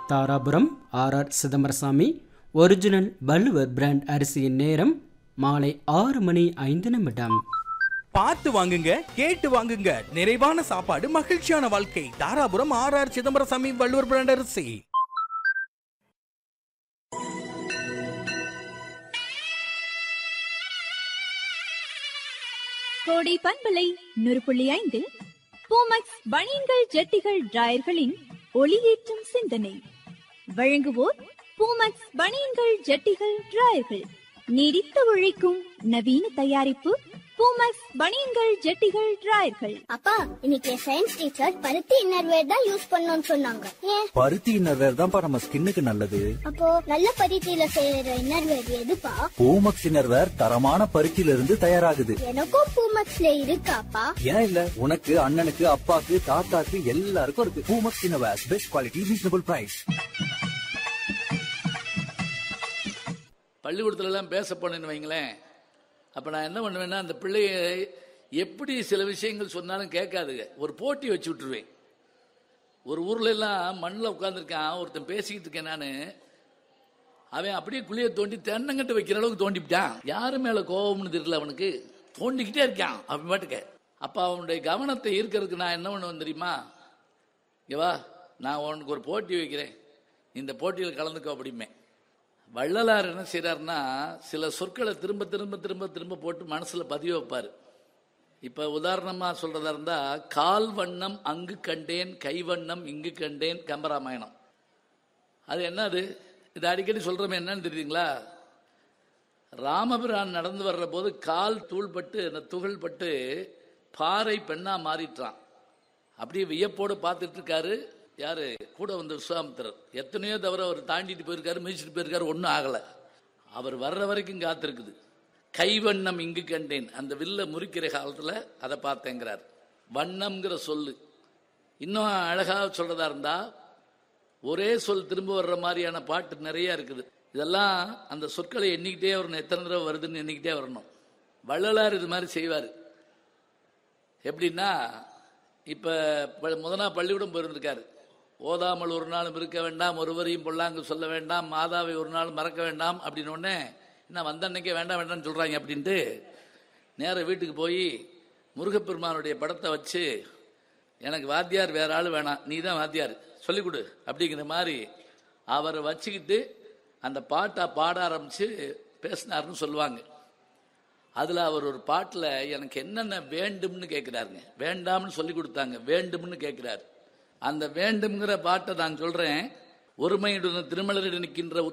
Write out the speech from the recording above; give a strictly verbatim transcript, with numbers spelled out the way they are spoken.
Dharapuram R R Chidambarasamy original Valluvar brand அரிசியின் நேரம் மாலை ஆறு மணி ஐந்து நிமிடம். பார்த்து வாங்குங்க, கேட்டு வாங்குங்க. நிறைவான சாப்பாடு, மகிழ்ச்சியான வாழ்க்கை. Dharapuram R R Chidambarasamy Valluvar brand அரிசி. கோடை பண்பலை நூறு புள்ளி ஐந்து பூமக்ஸ் பனியன்கள் ஜட்டிகள் டிராயர்களின் ஒளியேற்றும் சிந்தனை வழங்குவோர் பூமக்ஸ் பனியன்கள் ஜட்டிகள் டிராயர்கள். நீடித்து உழைக்கும் நவீன தயாரிப்பு பூமக்ஸ் பனியன்கள் ஜட்டிகள் டிராயர்கள். அப்பா, இன்னைக்கு சயின்ஸ் டீச்சர் பருத்தி இன்னர்வேர் தான் யூஸ் பண்ணணும்னு சொன்னாங்க. ஏன்? பருத்தி இன்னர்வேர் தான்ப்பா நம்ம ஸ்கின்னுக்கு நல்லது. அப்போ நல்ல பருத்தியில செய்யற இன்னர்வேர் எதுப்பா? பூமக்ஸ் இன்னர்வேர் தரமான பருத்தியில இருந்து தயாராகுது. எனக்கும் பூமக்ஸ்ல இருக்காப்பா. ஏன் இல்ல, உனக்கு அண்ணனுக்கு அப்பாக்கு தாத்தாக்கு எல்லாருக்கும் இருக்கு. Poomex innerwear, best quality, reasonable price. பள்ளிக்கூடத்துல எல்லாம் பேச போனேன்னு வைங்களேன், அப்போ நான் என்ன பண்ணுவேன்னா, அந்த பிள்ளைய எப்படி சில விஷயங்கள் சொன்னாலும் கேட்காதுங்க, ஒரு போட்டி வச்சு விட்டுருவேன். ஒரு ஊர்ல எல்லாம் மண்ணில் உட்காந்துருக்கான், ஒருத்தன் பேசிக்கிட்டு இருக்கேன் நான், அவன் அப்படியே குழியை தோண்டி தென்னங்கட்டு வைக்கிற அளவுக்கு தோண்டிவிட்டான். யாரு மேல கோபம்னு தெரியல, அவனுக்கு தோண்டிக்கிட்டே இருக்கான் அப்படி பாட்டுக்க. அப்போ அவனுடைய கவனத்தை ஈர்க்கிறதுக்கு நான் என்ன பண்ணுவேன் தெரியுமா, இவா நான் உனக்கு ஒரு போட்டி வைக்கிறேன், இந்த போட்டியில் கலந்துக்கோ அப்படிமே. வள்ளலார் என்ன செய்யறாருன்னா, சில சொற்களை திரும்ப திரும்ப திரும்ப திரும்ப போட்டு மனசுல பதிய வைப்பாரு. இப்ப உதாரணமா சொல்றதா இருந்தா, கால் வண்ணம் அங்கு கண்டேன், கை வண்ணம் இங்கு கண்டேன், கம்பராமாயணம். அது என்னது, இது அடிக்கடி சொல்றமே, என்னன்னு தெரியுங்களா? ராமபிரான் நடந்து வர்ற போது கால் தூள் பட்டு அந்த துகள் பட்டு பாறை பெண்ணா மாறிட்டான். அப்படியே வியப்போடு பார்த்துட்டு இருக்காரு யாரு கூட வந்து விஸ்வாமித்திரர். எத்தனையோ தவிர அவர் தாண்டிட்டு போயிருக்காரு, மிதிச்சுட்டு போயிருக்காரு, ஒன்றும் ஆகலை. அவர் வர்ற வரைக்கும் காத்திருக்குது. கைவண்ணம் இங்கு கண்டேன், அந்த வில்ல முறிக்கிற காலத்தில் அதை பார்த்தேங்கிறார். வண்ணம்ங்கிற சொல்லு இன்னும் அழகாக சொல்றதா இருந்தா, ஒரே சொல் திரும்ப வர்ற மாதிரியான பாட்டு நிறைய இருக்குது. இதெல்லாம் அந்த சொற்களை எண்ணிக்கிட்டே வரணும், எத்தனை தடவை வருதுன்னு எண்ணிக்கிட்டே வரணும். வள்ளலார் இது மாதிரி செய்வார். எப்படின்னா, இப்போ முதனா பள்ளிக்கூடம் போயிருந்திருக்காரு. ஓதாமல் ஒரு நாளும் இருக்க வேண்டாம், ஒருவரையும் பொல்லாங்கு சொல்ல வேண்டாம், மாதாவை ஒரு நாள் மறக்க வேண்டாம் அப்படின்னு ஒன்னே, என்ன வந்த அன்னைக்கே வேண்டாம் வேண்டாம்னு சொல்றாங்க அப்படின்ட்டு நேர வீட்டுக்கு போய் முருகப்பெருமானுடைய படத்தை வச்சு, எனக்கு வாத்தியார் வேற ஆள் வேணாம், நீ தான் வாத்தியார் சொல்லிக் கொடு அப்படிங்கிற மாதிரி அவரை வச்சுக்கிட்டு அந்த பாட்டை பாட ஆரம்பிச்சு பேசினாருன்னு சொல்லுவாங்க. அதுல அவர் ஒரு பாட்டில் எனக்கு என்னென்ன வேண்டும்னு கேட்கிறாருங்க, வேண்டாம்னு சொல்லி கொடுத்தாங்க, வேண்டும்னு கேட்கிறாரு. அந்த வேண்டும்ங்கிற பாட்டை நான் சொல்றேன். ஒருமையுடன் திருமலரிட நிற்கின்ற